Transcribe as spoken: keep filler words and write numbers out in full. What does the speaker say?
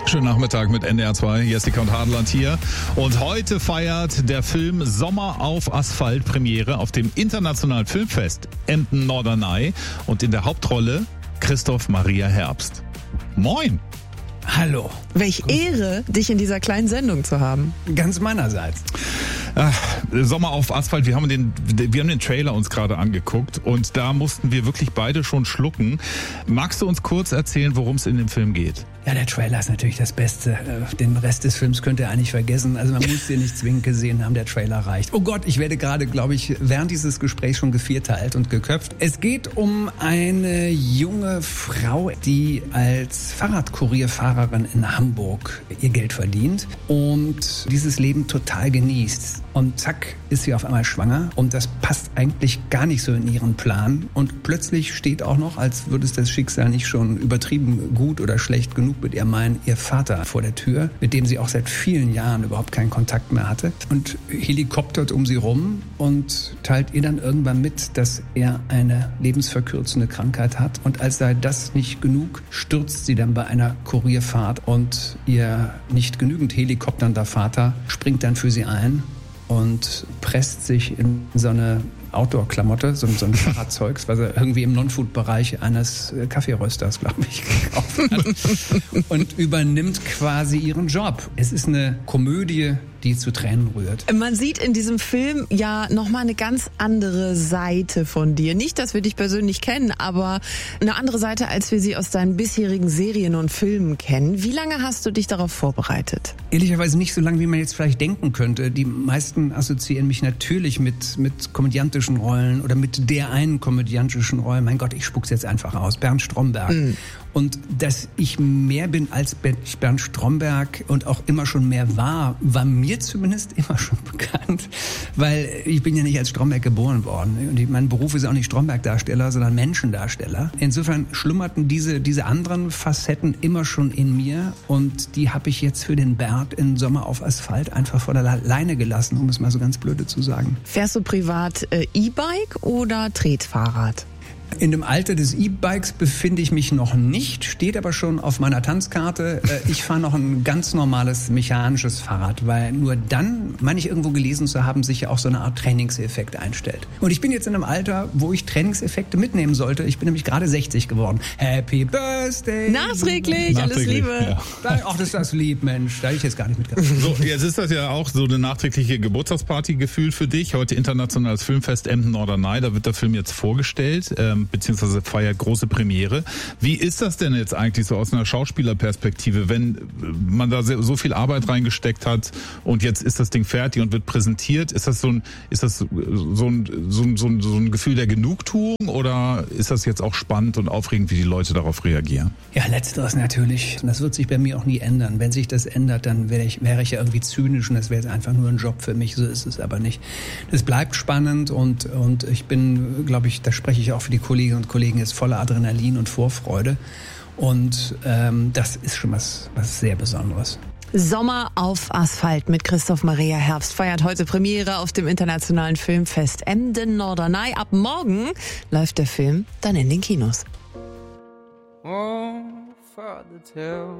Schönen Nachmittag mit N D R zwei, Jessica und Hadeland hier. Und heute feiert der Film Sommer auf Asphalt Premiere auf dem Internationalen Filmfest Emden-Norderney und in der Hauptrolle Christoph Maria Herbst. Moin! Hallo. Welch Ehre, dich in dieser kleinen Sendung zu haben. Ganz meinerseits. Ach, Sommer auf Asphalt, wir haben den, wir haben den Trailer uns gerade angeguckt und da mussten wir wirklich beide schon schlucken. Magst du uns kurz erzählen, worum es in dem Film geht? Ja, der Trailer ist natürlich das Beste. Den Rest des Films könnt ihr eigentlich vergessen. Also man muss den nicht zwingend gesehen haben, der Trailer reicht. Oh Gott, ich werde gerade, glaube ich, während dieses Gesprächs schon gevierteilt und geköpft. Es geht um eine junge Frau, die als Fahrradkurierfahrerin in Hamburg ihr Geld verdient und dieses Leben total genießt. Und zack, ist sie auf einmal schwanger und das passt eigentlich gar nicht so in ihren Plan. Und plötzlich steht auch noch, als würde es das Schicksal nicht schon übertrieben gut oder schlecht genug mit ihr meinen, ihr Vater vor der Tür, mit dem sie auch seit vielen Jahren überhaupt keinen Kontakt mehr hatte. Und helikoptert um sie rum und teilt ihr dann irgendwann mit, dass er eine lebensverkürzende Krankheit hat. Und als sei das nicht genug, stürzt sie dann bei einer Kurierfahrt und ihr nicht genügend helikopternder Vater springt dann für sie ein und presst sich in so eine Outdoor-Klamotte, so, so ein Fahrradzeugs, was er irgendwie im Non-Food-Bereich eines Kaffeerösters, glaube ich, gekauft hat. Und übernimmt quasi ihren Job. Es ist eine Komödie, die zu Tränen rührt. Man sieht in diesem Film ja nochmal eine ganz andere Seite von dir. Nicht, dass wir dich persönlich kennen, aber eine andere Seite, als wir sie aus deinen bisherigen Serien und Filmen kennen. Wie lange hast du dich darauf vorbereitet? Ehrlicherweise nicht so lange, wie man jetzt vielleicht denken könnte. Die meisten assoziieren mich natürlich mit, mit komödiantischen Rollen oder mit der einen komödiantischen Rolle. Mein Gott, ich spuck's jetzt einfach aus. Bernd Stromberg. Mhm. Und dass ich mehr bin als Bernd Stromberg und auch immer schon mehr war, war mir zumindest immer schon bekannt, weil ich bin ja nicht als Stromberg geboren worden. Und mein Beruf ist auch nicht Stromberg-Darsteller, sondern Menschendarsteller. Insofern schlummerten diese, diese anderen Facetten immer schon in mir und die habe ich jetzt für den Bernd in Sommer auf Asphalt einfach vor der Leine gelassen, um es mal so ganz blöde zu sagen. Fährst du privat äh, E-Bike oder Tretfahrrad? In dem Alter des E-Bikes befinde ich mich noch nicht, steht aber schon auf meiner Tanzkarte. Ich fahre noch ein ganz normales mechanisches Fahrrad, weil nur dann, meine ich irgendwo gelesen zu haben, sich ja auch so eine Art Trainingseffekt einstellt. Und ich bin jetzt in einem Alter, wo ich Trainingseffekte mitnehmen sollte. Ich bin nämlich gerade sechzig geworden. Happy Birthday! Nachträglich, alles Nachträglich, Liebe! Ja. Ach, das ist das lieb, Mensch. Da hätte ich jetzt gar nicht mitgebracht. So, jetzt ist das ja auch so eine nachträgliche Geburtstagsparty gefühlt für dich. Heute Internationales Filmfest Emden-Norderney, da wird der Film jetzt vorgestellt. Ähm, beziehungsweise feiert große Premiere. Wie ist das denn jetzt eigentlich so aus einer Schauspielerperspektive, wenn man da so viel Arbeit reingesteckt hat und jetzt ist das Ding fertig und wird präsentiert? Ist das so ein, ist das so ein, so ein, so ein, so ein Gefühl der Genugtuung oder ist das jetzt auch spannend und aufregend, wie die Leute darauf reagieren? Ja, letzteres natürlich. Und das wird sich bei mir auch nie ändern. Wenn sich das ändert, dann wäre ich, wäre ich ja irgendwie zynisch und das wäre jetzt einfach nur ein Job für mich. So ist es aber nicht. Das bleibt spannend und, und ich bin, glaube ich, da spreche ich auch für die Kolleginnen und Kollegen, ist voller Adrenalin und Vorfreude. Und ähm, das ist schon was, was sehr Besonderes. Sommer auf Asphalt mit Christoph Maria Herbst feiert heute Premiere auf dem Internationalen Filmfest Emden-Norderney. Ab morgen läuft der Film dann in den Kinos. Oh, Father, tell